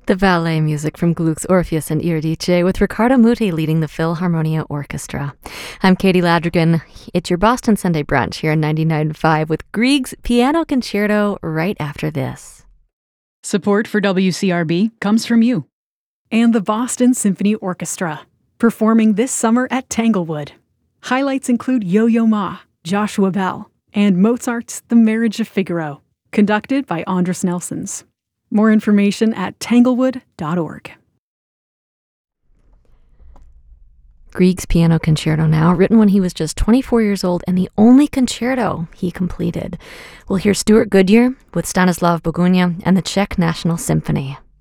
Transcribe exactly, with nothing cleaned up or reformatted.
The ballet music from Gluck's Orpheus and Eurydice with Riccardo Muti leading the Philharmonia Orchestra. I'm Katie Ladrigan. It's your Boston Sunday brunch here on ninety-nine point five with Grieg's Piano Concerto right after this. Support for W C R B comes from you. And the Boston Symphony Orchestra, performing this summer at Tanglewood. Highlights include Yo-Yo Ma, Joshua Bell, and Mozart's The Marriage of Figaro, conducted by Andras Nelsons. More information at tanglewood dot org. Grieg's Piano Concerto now, written when he was just twenty-four years old and the only concerto he completed. We'll hear Stuart Goodyear with Stanislav Bogunia and the Czech National Symphony.